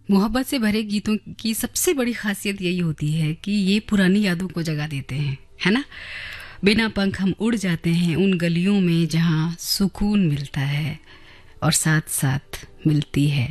मोहब्बत से भरे गीतों की सबसे बड़ी खासियत यही होती है कि ये पुरानी यादों को जगा देते हैं, है ना। बिना पंख हम उड़ जाते हैं उन गलियों में जहाँ सुकून मिलता है और साथ साथ मिलती है